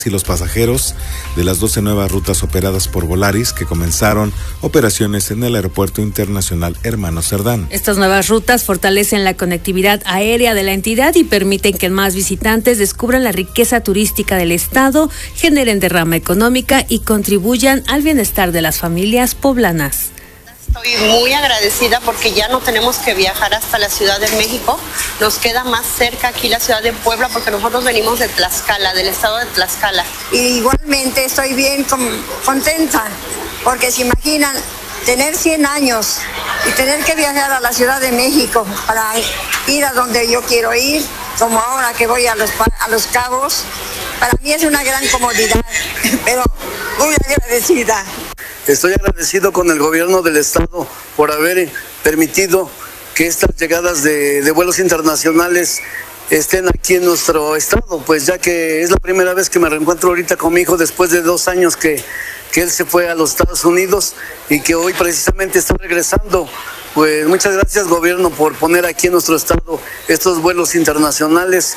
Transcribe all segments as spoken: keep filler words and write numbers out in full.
y los pasajeros de las doce nuevas rutas operadas por Volaris que comenzaron operaciones en el Aeropuerto Internacional Hermano Cerdán. Estas nuevas rutas fortalecen la conectividad aérea de la entidad y permiten que más visitantes descubran la riqueza turística del estado, generen derrama económica y contribuyan al bienestar de las familias poblanas. Estoy muy agradecida porque ya no tenemos que viajar hasta la Ciudad de México, nos queda más cerca aquí la ciudad de Puebla porque nosotros venimos de Tlaxcala, del estado de Tlaxcala. Y igualmente estoy bien contenta porque se imaginan tener cien años y tener que viajar a la Ciudad de México para ir a donde yo quiero ir, como ahora que voy a los, a los Cabos. Para mí es una gran comodidad, pero muy agradecida. Estoy agradecido con el gobierno del estado por haber permitido que estas llegadas de, de vuelos internacionales estén aquí en nuestro estado, pues ya que es la primera vez que me reencuentro ahorita con mi hijo después de dos años que, que él se fue a los Estados Unidos y que hoy precisamente está regresando. Pues muchas gracias, gobierno, por poner aquí en nuestro estado estos vuelos internacionales.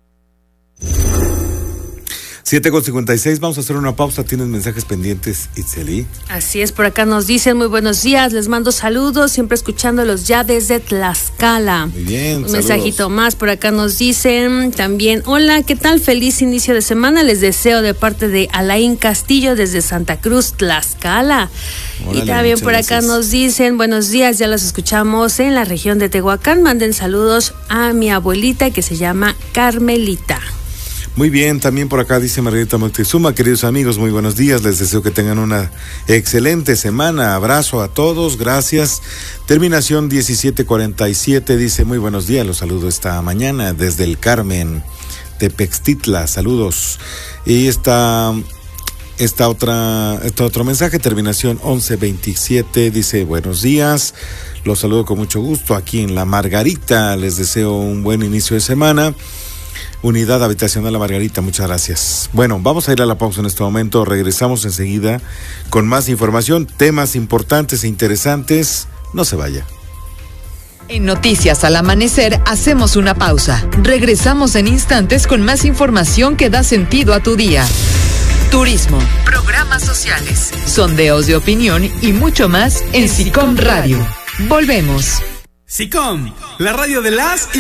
siete con cincuenta y seis, vamos a hacer una pausa. ¿Tienes mensajes pendientes, Itzeli? Así es, por acá nos dicen muy buenos días, les mando saludos, siempre escuchándolos ya desde Tlaxcala. Muy bien, Un saludos. Mensajito más, por acá nos dicen también, hola, ¿qué tal? Feliz inicio de semana, les deseo de parte de Alain Castillo desde Santa Cruz, Tlaxcala. Órale, y también por acá gracias. nos dicen, buenos días, ya los escuchamos en la región de Tehuacán, manden saludos a mi abuelita que se llama Carmelita. Muy bien, también por acá dice Margarita Moctezuma, queridos amigos, muy buenos días, les deseo que tengan una excelente semana, abrazo a todos, gracias. Terminación diecisiete cuarenta y siete dice, muy buenos días, los saludo esta mañana desde el Carmen, Tepextitla, saludos. Y esta, esta otra, este otro mensaje, terminación once veintisiete, dice, buenos días, los saludo con mucho gusto aquí en La Margarita, les deseo un buen inicio de semana. Unidad Habitacional La Margarita, muchas gracias. Bueno, vamos a ir a la pausa en este momento, regresamos enseguida con más información, temas importantes e interesantes, no se vaya. En Noticias al Amanecer hacemos una pausa, regresamos en instantes con más información que da sentido a tu día. Turismo, programas sociales, sondeos de opinión y mucho más en SICOM Radio. Volvemos. SICOM, la radio de las